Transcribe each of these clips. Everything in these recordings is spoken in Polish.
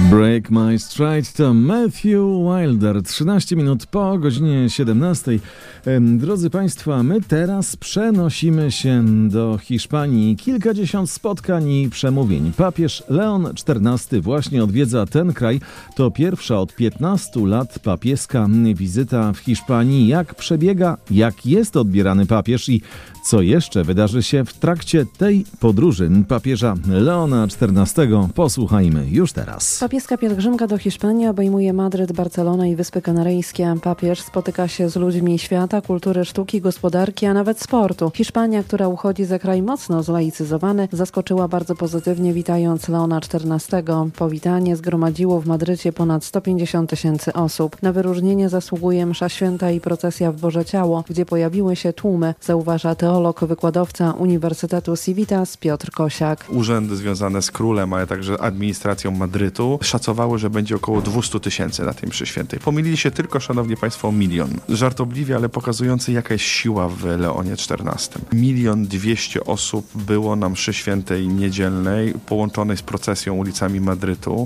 Break My Stride to Matthew Wilder. 13 minut po godzinie 17. Drodzy Państwo, my teraz przenosimy się do Hiszpanii. Kilkadziesiąt spotkań i przemówień. Papież Leon XIV właśnie odwiedza ten kraj. To pierwsza od 15 lat papieska wizyta w Hiszpanii. Jak przebiega, jak jest odbierany papież i co jeszcze wydarzy się w trakcie tej podróży papieża Leona XIV? Posłuchajmy już teraz. Papieska pielgrzymka do Hiszpanii obejmuje Madryt, Barcelonę i Wyspy Kanaryjskie. Papież spotyka się z ludźmi świata, kultury, sztuki, gospodarki, a nawet sportu. Hiszpania, która uchodzi za kraj mocno zlaicyzowany, zaskoczyła bardzo pozytywnie, witając Leona XIV. Powitanie zgromadziło w Madrycie ponad 150 000 osób. Na wyróżnienie zasługuje msza święta i procesja w Boże Ciało, gdzie pojawiły się tłumy, zauważa teolog, wykładowca Uniwersytetu Civitas Piotr Kosiak. Urzędy związane z królem, ale także administracją Madrytu szacowały, że będzie około 200 000 na tej mszy świętej. Pomylili się tylko, szanowni państwo, o 1 000 000. Żartobliwie, ale pokazujący, jaka jest siła w Leonie XIV. 1 200 000 osób było na mszy świętej niedzielnej, połączonej z procesją ulicami Madrytu.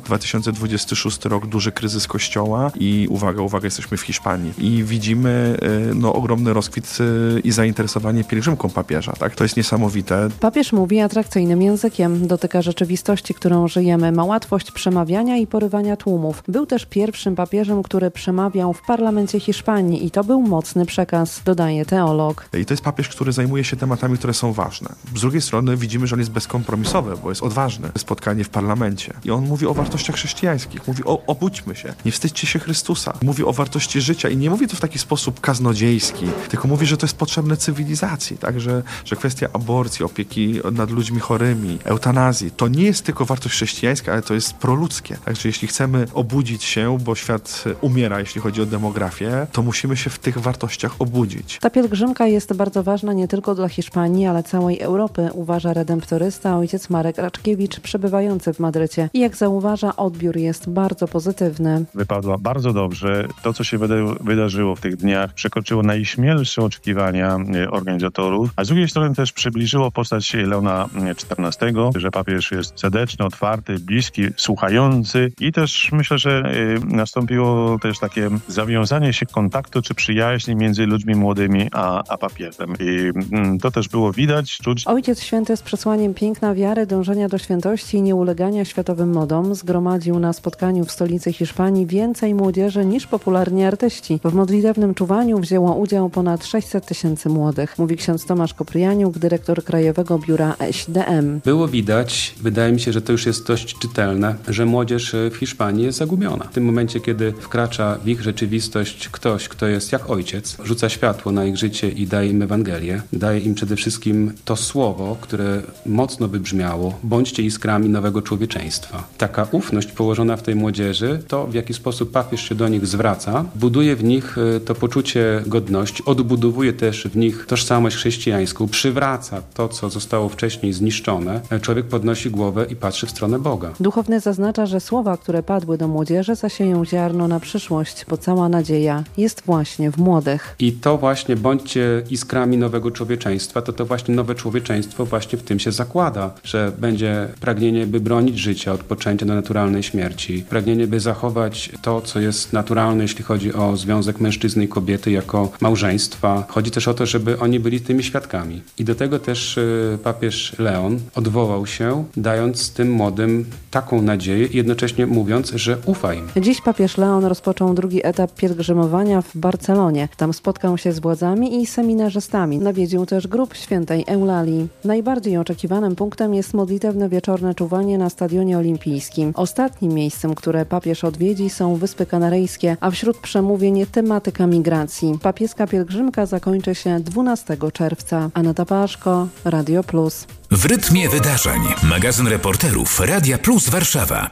2026 rok, duży kryzys kościoła i uwaga, jesteśmy w Hiszpanii. I widzimy ogromny rozkwit i zainteresowanie pielgrzymką papieża. Tak? To jest niesamowite. Papież mówi atrakcyjnym językiem. Dotyka rzeczywistości, którą żyjemy. Ma łatwość przemawiania i porywania tłumów. Był też pierwszym papieżem, który przemawiał w parlamencie Hiszpanii i to był mocny przekaz, dodaje teolog. I to jest papież, który zajmuje się tematami, które są ważne. Z drugiej strony widzimy, że on jest bezkompromisowy, bo jest odważny. Spotkanie w parlamencie. I on mówi o wartościach chrześcijańskich. Mówi obudźmy się. Nie wstydźcie się Chrystusa. Mówi o wartości życia i nie mówi to w taki sposób kaznodziejski, tylko mówi, że to jest potrzebne cywilizacji. Tak? Że kwestia aborcji, opieki nad ludźmi chorymi, eutanazji, to nie jest tylko wartość chrześcijańska, ale to jest proludzkie. Także jeśli chcemy obudzić się, bo świat umiera, jeśli chodzi o demografię, to musimy się w tych wartościach obudzić. Ta pielgrzymka jest bardzo ważna nie tylko dla Hiszpanii, ale całej Europy, uważa redemptorysta ojciec Marek Raczkiewicz, przebywający w Madrycie. I jak zauważa, odbiór jest bardzo pozytywny. Wypadła bardzo dobrze. To, co się wydarzyło w tych dniach, przekroczyło najśmielsze oczekiwania organizatorów, a z drugiej strony też przybliżyło postać Leona XIV, że papież jest serdeczny, otwarty, bliski, słuchający i też myślę, że nastąpiło też takie zawiązanie się kontaktu czy przyjaźni między ludźmi młodymi a papieżem. I to też było widać, czuć. Ojciec Święty z przesłaniem piękna wiary, dążenia do świętości i nieulegania światowym modom zgromadził na spotkaniu w stolicy Hiszpanii więcej młodzieży niż popularni artyści. W modlitewnym czuwaniu wzięło udział ponad 600 000 młodych, mówi ksiądz Tomasz Kopryjaniuk, dyrektor Krajowego Biura ŚDM. Było widać, wydaje mi się, że to już jest dość czytelne, że młodzież w Hiszpanii jest zagubiona. W tym momencie, kiedy wkracza w ich rzeczywistość ktoś, kto jest jak ojciec, rzuca światło na ich życie i daje im Ewangelię, daje im przede wszystkim to słowo, które mocno wybrzmiało: bądźcie iskrami nowego człowieczeństwa. Taka ufność położona w tej młodzieży, to w jaki sposób papież się do nich zwraca, buduje w nich to poczucie godności, odbudowuje też w nich tożsamość chrześcijańską, przywraca to, co zostało wcześniej zniszczone. Człowiek podnosi głowę i patrzy w stronę Boga. Duchowny zaznacza, że słowa, które padły do młodzieży, zasieją ziarno na przyszłość, bo cała nadzieja jest właśnie w młodych. I to właśnie bądźcie iskrami nowego człowieczeństwa, to właśnie nowe człowieczeństwo właśnie w tym się zakłada, że będzie pragnienie, by bronić życia od poczęcia do naturalnej śmierci, pragnienie, by zachować to, co jest naturalne, jeśli chodzi o związek mężczyzny i kobiety jako małżeństwa. Chodzi też o to, żeby oni byli tymi świadkami. I do tego też papież Leon odwołał się, dając tym młodym taką nadzieję i jednocześnie mówiąc, że ufa im. Dziś papież Leon rozpoczął drugi etap pielgrzymowania w Barcelonie. Tam spotkał się z władzami i seminarzystami. Nawiedził też grób świętej Eulalii. Najbardziej oczekiwanym punktem jest modlitewne wieczorne czuwanie na Stadionie Olimpijskim. Ostatnim miejscem, które papież odwiedzi, są Wyspy Kanaryjskie, a wśród przemówień tematyka migracji. Papieska pielgrzymka zakończy się 12 czerwca. Aneta Paszko, Radio Plus. W rytmie wydarzeń. Magazyn reporterów Radia Plus Warszawa.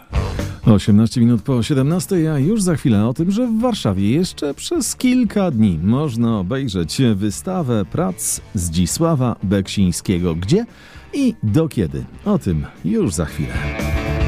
18 minut po 17, a już za chwilę o tym, że w Warszawie jeszcze przez kilka dni można obejrzeć wystawę prac Zdzisława Beksińskiego. Gdzie i do kiedy? O tym już za chwilę.